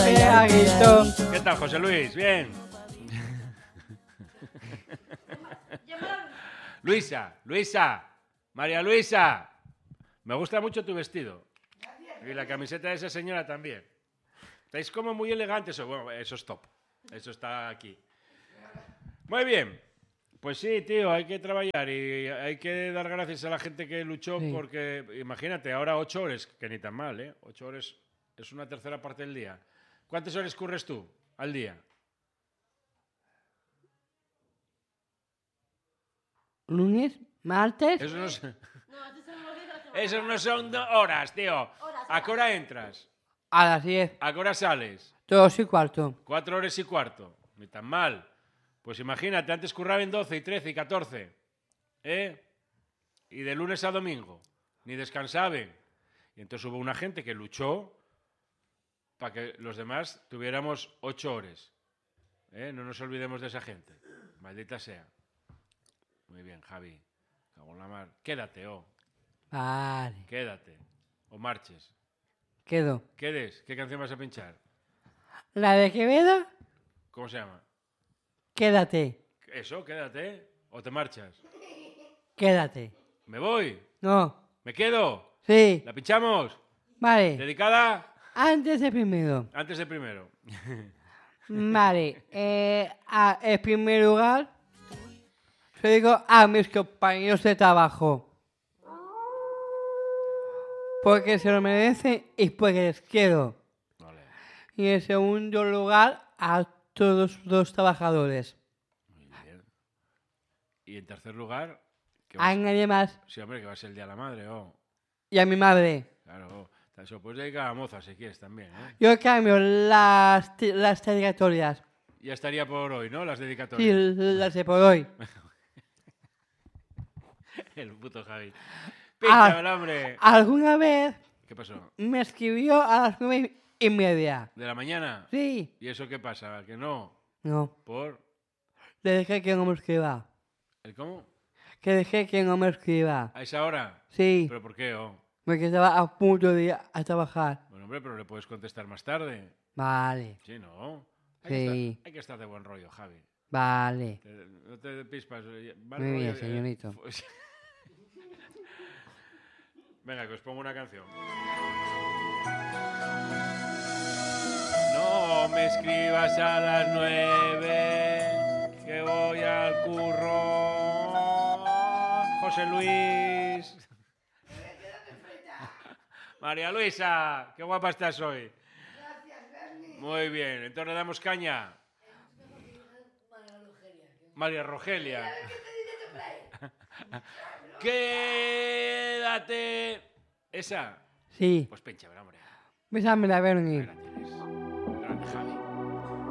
Aguito. ¿Qué tal, José Luis? ¿Bien? Luisa, María Luisa, me gusta mucho tu vestido. Y la camiseta de esa señora también. Estáis como muy elegantes. Bueno, eso es top. Eso está aquí. Muy bien. Pues sí, tío, hay que trabajar y hay que dar gracias a la gente que luchó porque, imagínate, ahora 8 horas, que ni tan mal, ¿eh? 8 horas es una tercera parte del día. ¿Cuántas horas curres tú al día? Lunes, martes. Eso no son horas, tío. ¿A qué hora entras? A las 10. ¿A qué hora sales? 2:15. 4 horas y cuarto. Ni tan mal. Pues imagínate, antes curraban 12 y 13 y 14. ¿Eh? Y de lunes a domingo. Ni descansaban. Y entonces hubo una gente que luchó para que los demás tuviéramos 8 horas. No nos olvidemos de esa gente. Maldita sea. Muy bien, Javi. Cago en la mar. Quédate, Vale. Quédate. O marches. Quedo. ¿Quedes? ¿Qué canción vas a pinchar? La de Quevedo, ¿Cómo se llama? quédate. Eso, quédate. ¿O te marchas? Quédate. ¿Me voy? No. ¿Me quedo? Sí. ¿La pinchamos? Vale. ¿Dedicada? Antes de primero. Antes de primero. Vale. En primer lugar, yo digo a mis compañeros de trabajo. Porque se lo merecen y porque les quiero. Vale. Y en segundo lugar, a todos los trabajadores. Muy bien. Y en tercer lugar... A nadie más. Sí, hombre, que va a ser el Día de la Madre, Y a mi madre. Claro, eso puedes dedicar a la moza si quieres también, ¿eh? Yo cambio las dedicatorias. Ya estaría por hoy, ¿no? Las Sí, dedicatorias. las de por hoy. El puto Javi. Pínchamelo, hombre. ¿Alguna vez ¿Qué pasó? me escribió a las 9:30? ¿De la mañana? Sí. ¿Y eso qué pasa? ¿Que no? No. ¿Por? Le dejé que no me escriba. ¿El cómo? Que dejé que no me escriba. ¿A esa hora? Sí. ¿Pero por qué, Porque estaba a punto de ir a trabajar. Bueno, hombre, pero le puedes contestar más tarde. Vale. Sí, ¿no? Sí. Hay que estar de buen rollo, Javi. Vale. No te pispas. Muy bien, señorito. Venga, que os pongo una canción. No me escribas a las 9, que voy al curro. José Luis. María Luisa, qué guapa estás hoy. Gracias, Bernie. Muy bien, entonces le damos caña. María Rogelia. Quédate. ¿Esa? Sí. Pues pincha, hombre. Bésame la Bernie. Ahí la tienes. Grande Javi.